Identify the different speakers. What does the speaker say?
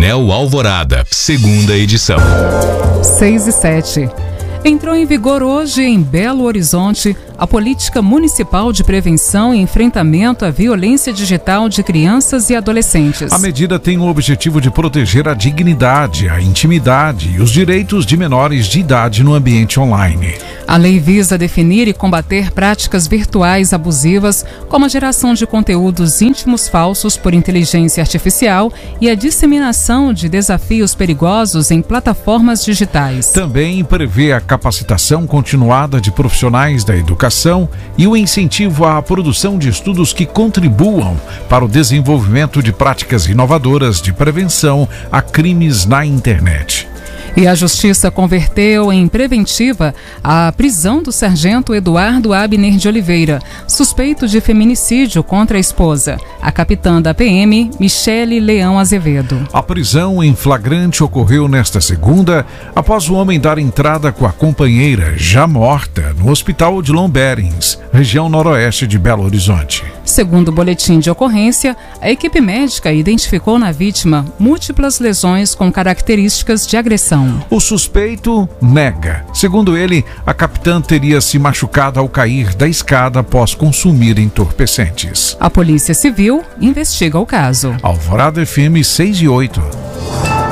Speaker 1: Jornal Alvorada, segunda edição.
Speaker 2: 6:07. Entrou em vigor hoje em Belo Horizonte a Política Municipal de Prevenção e Enfrentamento à Violência Digital de Crianças e Adolescentes.
Speaker 3: A medida tem o objetivo de proteger a dignidade, a intimidade e os direitos de menores de idade no ambiente online.
Speaker 2: A lei visa definir e combater práticas virtuais abusivas, como a geração de conteúdos íntimos falsos por inteligência artificial e a disseminação de desafios perigosos em plataformas digitais.
Speaker 3: Também prevê a capacitação continuada de profissionais da educação e o incentivo à produção de estudos que contribuam para o desenvolvimento de práticas inovadoras de prevenção a crimes na internet.
Speaker 2: E a Justiça converteu em preventiva a prisão do sargento Eduardo Abner de Oliveira, suspeito de feminicídio contra a esposa, a capitã da PM, Michele Leão Azevedo.
Speaker 3: A prisão em flagrante ocorreu nesta segunda, após o homem dar entrada com a companheira, já morta, no hospital de Lomberens, região noroeste de Belo Horizonte.
Speaker 2: Segundo o boletim de ocorrência, a equipe médica identificou na vítima múltiplas lesões com características de agressão.
Speaker 3: O suspeito nega. Segundo ele, a capitã teria se machucado ao cair da escada após consumir entorpecentes.
Speaker 2: A Polícia Civil investiga o caso.
Speaker 3: Alvorada FM 6 e 8.